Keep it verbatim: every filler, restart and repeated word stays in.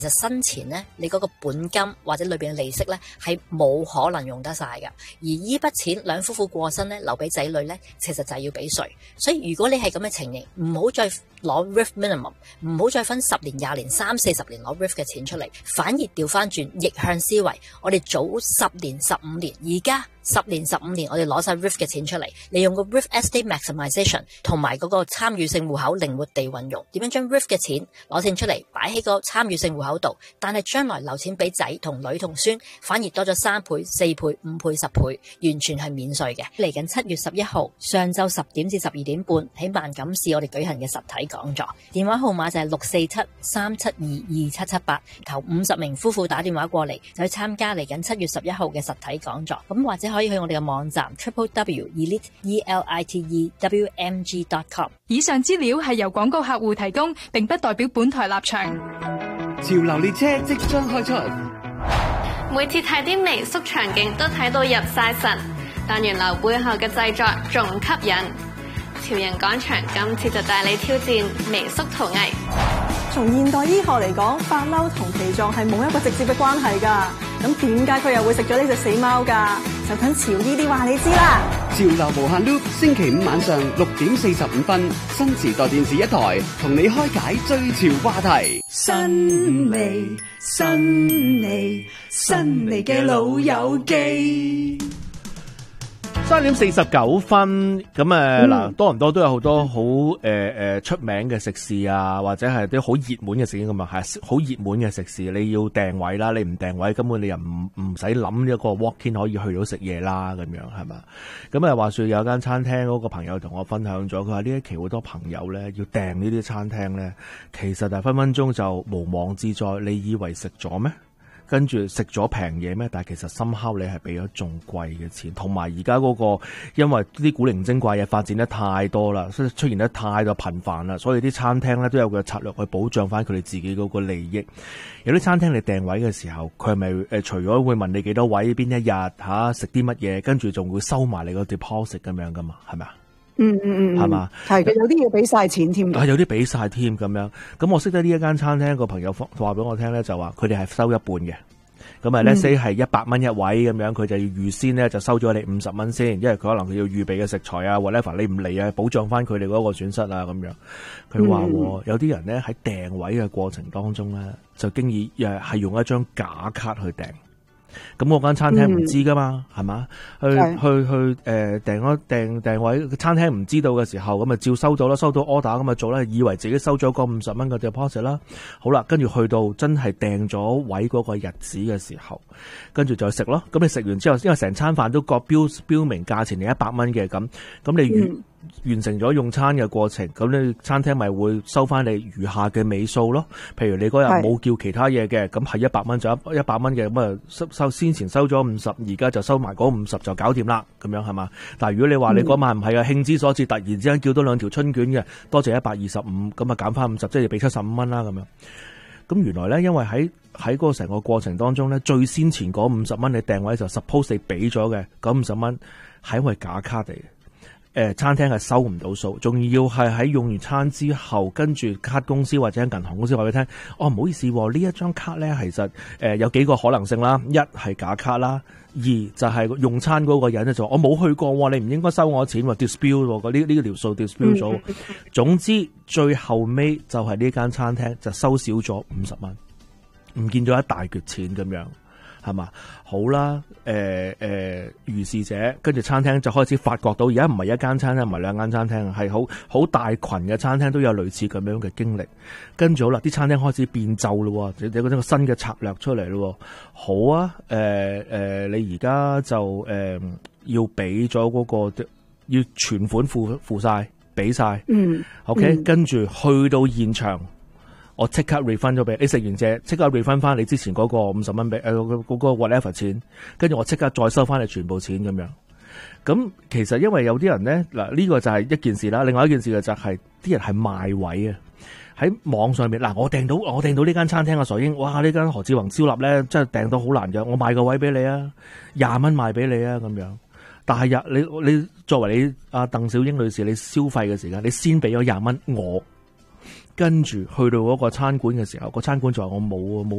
其實生前咧，你嗰個本金或者裏邊嘅利息咧，係冇可能用得晒㗎。而依筆錢兩夫婦過身咧，留俾仔女咧，其實就係要俾稅。所以如果你係咁嘅情形，唔好再攞 R I F minimum，唔好再分十年、廿年、三四十年攞 R I F 嘅錢出嚟，反而調翻轉逆向思維。我哋早十年、十五年，而家十年、十五年，我哋攞晒 R I F 嘅錢出嚟，利用個 R I F estate maximization 同埋嗰個參與性戶口靈活地運用，點樣將 R I F 嘅錢攞錢出嚟擺喺個參與性戶口度，但係將來留錢俾仔同女同孫，反而多咗三倍、四倍、五倍、十倍，完全係免稅嘅。嚟緊七月十一號上晝十點至十二點半喺萬錦市我哋舉行嘅實體講座，電話號碼就係六四七三七二二七七八，頭五十名夫婦打電話過嚟就去參加嚟緊七月十一號嘅實體講座。咁或者可以去我哋嘅網站 triple w elite e l i t e w m g dot com。 以上資料係由廣告客戶提供，並不代表本台立場。 潮流列車即將開出， 每次睇啲微縮場景都睇到入晒神，但原來背後嘅製作仲吸引。潮人廣場今次就帶你挑戰微縮陶藝。 從現代醫學嚟講，發嬲同脾臟係冇一個直接嘅關係㗎。咁點解佢又會食咗呢隻死貓㗎？就等潮姨啲話你知啦。 潮流無限 loop， 星期五晚上六點四十五分，新時代電視一台同你開解最潮話題。 新味新味新味嘅老友記。 三點四十九分，咁誒嗱，多倫多都有好多好誒誒出名嘅食肆啊，或者係啲好熱門嘅食肆咁啊，係好熱門嘅食肆，你要訂位啦，你唔訂位根本你又唔唔使諗一個 walk-in 可以去到食嘢啦，咁樣係嘛？咁啊話說有間餐廳嗰個朋友同我分享咗，佢話呢一期好多朋友咧要訂呢啲餐廳咧，其實係分分鐘就無妄之災，你以為食咗咩？跟住食咗平嘢咩？但係其實深刻你係俾咗仲貴嘅錢，同埋而家嗰個因為啲古靈精怪嘢發展得太多啦，所以出現得太多頻繁啦，所以啲餐廳咧都有個策略去保障翻佢哋自己嗰個利益。有啲餐廳你訂位嘅時候，佢係咪誒除咗會問你幾多位、邊一日嚇食啲乜嘢，跟住仲會收埋你個 deposit 咁樣噶嘛？係咪啊？ 嗯嗯嗯， 係嘛？ 係嘅，有啲要俾晒錢添。 係有啲俾晒添咁樣。咁我識得呢一間餐廳個朋友話俾我聽咧，就話佢哋係收一半嘅。咁啊 let's say 係一百蚊一位咁樣，佢就要預先咧就收咗你五十蚊先，因為佢可能佢要預備嘅食材啊 whatever 你唔嚟啊，保障翻佢哋嗰個損失啊咁樣。佢話、嗯、有啲人咧喺訂位嘅過程當中咧，就經已誒係用一張假卡去訂。咁嗰間餐廳唔知噶嘛，係、嗯、嘛？去去去誒、呃、訂咗訂訂位，餐廳唔知道嘅時候，咁啊照收到啦，收到 order 咁啊做啦，以為自己收咗個五十蚊嘅 deposit 啦。好啦，跟住去到真係訂咗位嗰個日子嘅時候，跟住再食咯。咁你食完之後，因為成餐飯都各標標明價錢係一百蚊嘅，咁咁你完、嗯、完成咗用餐嘅過程，咁你餐廳咪會收翻你餘下嘅尾數咯。譬如你嗰日冇叫其他嘢嘅，咁係一百蚊就一一百蚊嘅，咁啊收收先前收咗五十，而家就收埋嗰五十就搞掂啦，咁樣係嘛？但係如果你話你嗰晚唔係啊，興之所至，突然之間叫多兩條春卷嘅，多謝一百二十五，咁啊減翻五十，即係要俾七十五蚊啦，咁樣。咁原來咧，因為喺喺嗰個成個過程當中咧，最先前嗰五十蚊你訂位就 suppose 你俾咗嘅，嗰五十蚊係因為假卡嚟嘅。誒、呃，餐廳係收唔到數，仲要係喺用完餐之後，跟住卡公司或者銀行公司話俾你聽，哦，唔好意思，呢一張卡咧，其實誒、呃、有幾個可能性啦，一係假卡啦，二就係用餐嗰個人咧就話我冇去過，你唔應該收我錢，dispute 喎，呢呢個條數 dispute 咗。總之最後尾就係呢間餐廳就收少咗五十蚊，唔見咗一大橛錢咁樣。係嘛？好啦，誒、呃、誒，如、呃、是者，跟住餐廳就開始發覺到，而家唔係一間餐廳，唔係兩間餐廳，係好好大群嘅餐廳都有類似咁樣嘅經歷。跟住好啦，啲餐廳開始變奏咯，有嗰種新嘅策略出嚟咯。好啊，誒、呃、誒、呃，你而家就誒、呃、要俾咗嗰個要全款付付晒，俾晒。嗯。OK，嗯，跟住去到現場。我即刻 refund 咗俾你，食完隻即刻 refund 翻你之前嗰個五十蚊俾誒嗰個 whatever 錢，跟住我即刻再收翻你全部錢咁樣。咁其實因為有啲人咧嗱，呢個就係一件事啦。另外一件事就係啲人係賣位啊，喺網上面嗱，我訂到我訂到呢間餐廳嘅傻英，哇！呢間何志宏燒臘咧真係訂到好難嘅，我賣個位俾你啊，廿蚊賣俾你啊咁樣。但係日你你作為你阿鄧小英女士，你消費嘅時間，你先俾咗廿蚊我。 跟住去到嗰個餐館嘅時候，個餐館就話我冇啊冇。